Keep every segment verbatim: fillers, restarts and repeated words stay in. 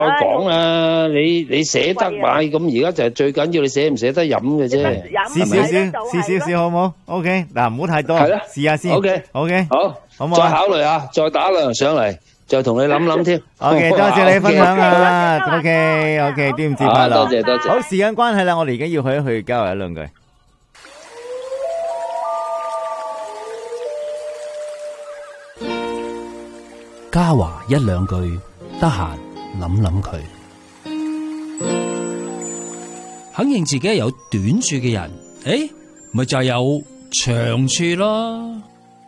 講啦，你你捨得買咁而家就係最緊要你捨唔捨得飲嘅啫。 試少少，試少少好唔好 ？OK， 嗱唔好太多，係啦，試下先。OK，OK， 好， 好唔好？ 再考慮下，再打兩上嚟，再同你諗諗添。 OK， 多謝你分享啊。OK，OK， 端午節快樂。 多謝多謝。 好，時間關係啦，我哋而家要去一去交流一兩句。 嘉華一兩句，得閒諗諗佢。肯認自己係有短處嘅人，誒，咪就係有長處咯。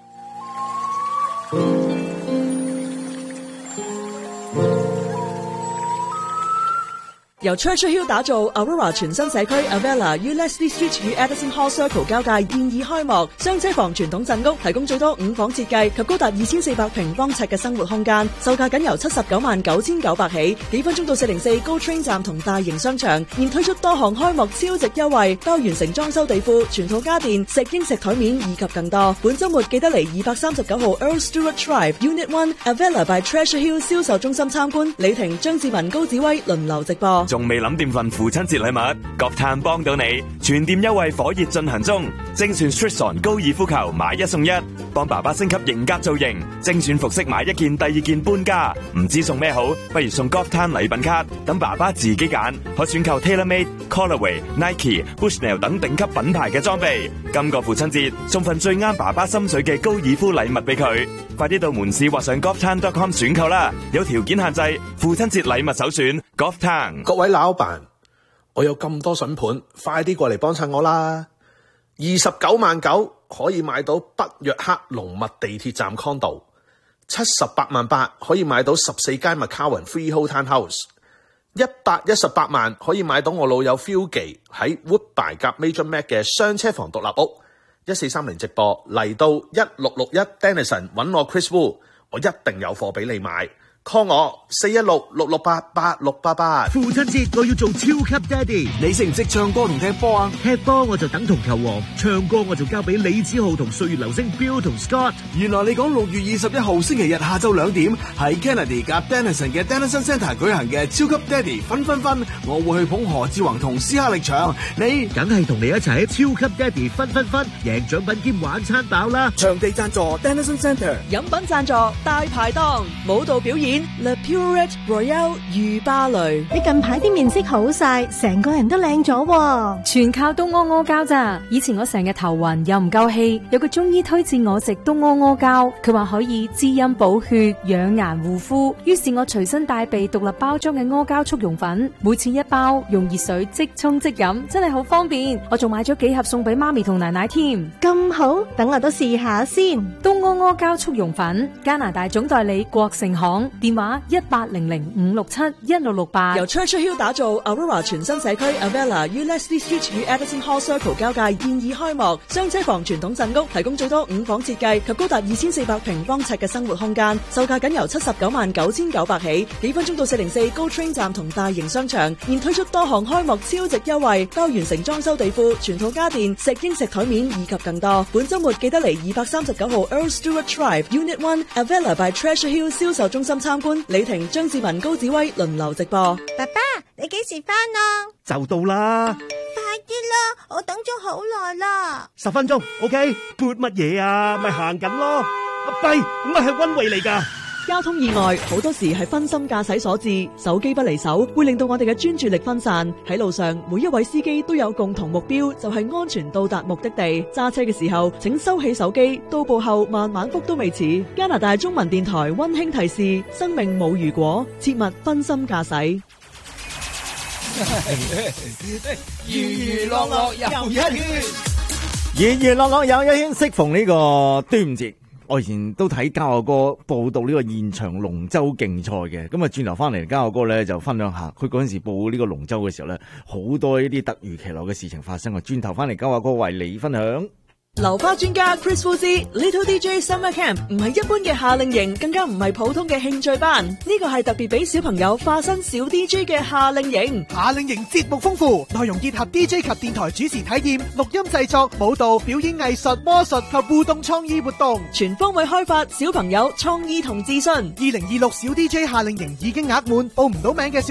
由 Churchill Hill 打造 Aurora 全新社區 Avella 於 Leslie Street 與 Edison Hall Circle 交界現已開幕，雙車房傳統鎮屋提供最多五房設計及高達二千四百平方尺嘅生活空間，售價僅由七十九萬九千九百起，幾分鐘到四零四 GO Train 站同大型商場，現推出多項開幕超值優惠，包完成裝修地庫、全套家電、石英石台面以及更多。本週末記得嚟二百三十九號 Earl Stewart Drive Unit One Avella by Treasure Hill 銷售中心參觀，李婷、張志文、高子威輪流直播。 仲未諗掂份父親節禮物？國泰幫到你，全店優惠火熱進行中。精選 Stritson 高爾夫球買一送一，幫爸爸升級型格造型。精選服飾買一件第二件半價，唔知送咩好，不如送國泰禮品卡，等爸爸自己揀。可選購 TaylorMade、Callaway、Nike、Bushnell 等頂級品牌嘅裝備。今個父親節送份最啱爸爸心水嘅高爾夫禮物俾佢，快啲到門市或上 golf town dot com 選購啦！有條件限制，父親節禮物首選 Golf Town。 各位老闆，我有咁多筍盤，快啲過嚟幫襯我啦！二十九萬九可以買到北約克龍密地鐵站 condo， 七十八萬八可以買到十四間 McCowan Freehold Townhouse， 一百一十八萬可以買到我老友 Phil 記喺 Woodbine 夾 Major Mac 嘅雙車房獨立屋。一四三零直播嚟到一六六一 Denison 揾我 Chris Wu， 我一定有貨俾你買。call 我四一六六六八八六八八。 父親節我要做超級爹哋。你識唔識唱歌同踢波啊？踢波我就等同球王，唱歌我就交俾李子浩同歲月流星 Bill 同 Scott。 原來你講六月二十一號星期日下晝兩點喺 Kennedy 夾 Denison 嘅 Denison Centre 舉行嘅超級爹哋分分分，我會去捧何志宏同斯克力場，你梗係同你一齊喺超級爹哋分分分，贏獎品兼玩餐飽啦！ 場地贊助 Denison Centre， 飲品贊助大排檔，舞蹈表演 Le Purette Royale 御芭蕾。 你近排啲面色好晒，成個人都靚咗喎， 全靠東阿阿膠咋。以前我成日頭暈又唔夠氣，有個中醫推薦我食東阿阿膠，佢話可以滋陰補血、養顏護膚，於是我隨身帶備獨立包裝嘅阿膠速溶粉，每次一包，用熱水即沖即飲，真係好方便。我仲買咗幾盒送俾媽咪同奶奶添。 咁好，等我都試下先。 東阿阿膠速溶粉，加拿大總代理國盛行，電話一八零零五六七一六六八。 由 Churchill Hill 打造 Aurora 全新社區 Avella 於 Leslie Street 與 Edison Hall Circle 交界現已開幕，雙車房傳統鎮屋提供最多五房設計及高達二千四百平方尺嘅生活空間，售價僅由七十九萬九千九百起，幾分鐘到四零四 GO Train 站同大型商場，現推出多項開幕超值優惠，包完成裝修地庫、全套家電、石英石台面以及更多。本週末記得嚟二百三十九號 Earl Stewart Drive Unit One Avella by Treasure Hill 銷售中心參觀，李婷、張志文、高子威輪流直播。 爸爸，你幾時返啊？ 就到啦， 快啲啦，我等咗好耐啦。 十分鐘 ，OK？ 撥乜嘢啊？咪行緊咯。阿跛，咁係溫慧嚟㗎。 交通意外好多時係分心駕駛所致，手機不離手會令到我哋嘅專注力分散。喺路上，每一位司機都有共同目標，就係安全到達目的地。揸車嘅時候，請收起手機，到步後慢慢覆都未遲。加拿大中文電台溫馨提示：生命冇如果，切勿分心駕駛。 娛娛樂樂又一圈，娛娛樂樂又一圈，適逢呢個端午節。我以前都睇嘉樂哥報道呢個現場龍舟競賽嘅，咁啊轉頭翻嚟嘉樂哥咧就分享下，佢嗰陣時報呢個龍舟嘅時候咧，好多呢啲突如其來嘅事情發生啊！轉頭翻嚟嘉樂哥為你分享。 流花專家 Chris Fuzzy Little D J Summer Camp 唔係一般嘅夏令營，更加唔係普通嘅興趣班，呢個係特別俾小朋友化身小 D J 嘅夏令營。 夏令營節目豐富，內容結合 D J 及電台主持體驗、錄音製作、舞蹈、表演藝術、魔術及互動創意活動， 全方位開發小朋友創意同自信。 二零二六小 D J 夏令營已經額滿，報唔到名嘅小